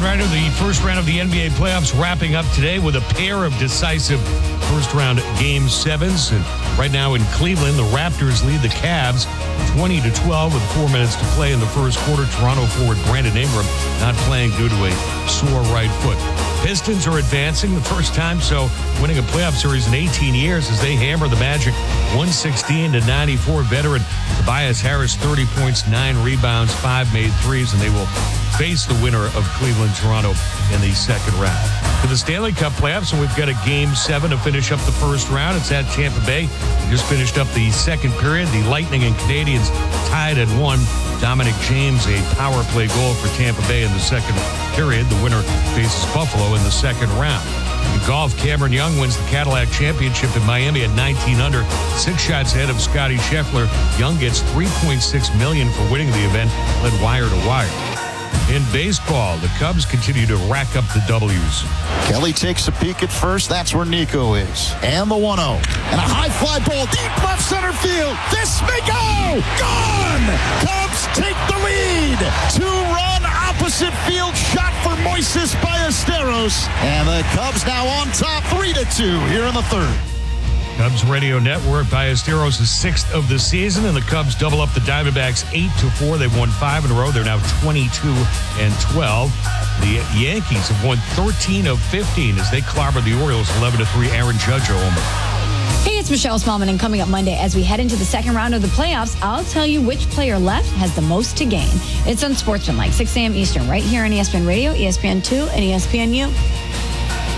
Ryder, the first round of the NBA playoffs wrapping up today with a pair of decisive first-round Game 7s. And right now in Cleveland, the Raptors lead the Cavs 20-12 with 4 minutes to play in the first quarter. Toronto forward Brandon Ingram not playing due to a sore right foot. Pistons are advancing the first time, so winning a playoff series in 18 years as they hammer the Magic 116-94. Veteran Tobias Harris, 30 points, 9 rebounds, 5 made threes, and they will face the winner of Cleveland-Toronto in the second round. For the Stanley Cup playoffs, and we've got a Game 7 to finish up the first round. It's at Tampa Bay. We just finished up the second period. The Lightning and Canadiens tied at 1. Dominic James, a power play goal for Tampa Bay in the second period. The winner faces Buffalo in the second round. In golf, Cameron Young wins the Cadillac Championship in Miami at 19 under, 6 shots ahead of Scotty Scheffler. Young gets $3.6 million for winning the event, led wire to wire. In baseball, the Cubs continue to rack up the W's. Kelly takes a peek at first. That's where Nico is. And the 1-0. And a high fly ball deep left center field. This may go. Gone! Cubs take the lead. 2-run opposite field shot for Moises Ballesteros. And the Cubs now on top 3-2 here in the third. Cubs Radio Network. Ballesteros is 6th of the season, and the Cubs double up the Diamondbacks 8-4. They've won 5 in a row. They're now 22-12. The Yankees have won 13 of 15 as they clobber the Orioles 11-3. Aaron Judge a homer. Hey, it's Michelle Smallman, and coming up Monday, as we head into the second round of the playoffs, I'll tell you which player left has the most to gain. It's Unsportsmanlike, 6 a.m. Eastern, right here on ESPN Radio, ESPN2, and ESPNU.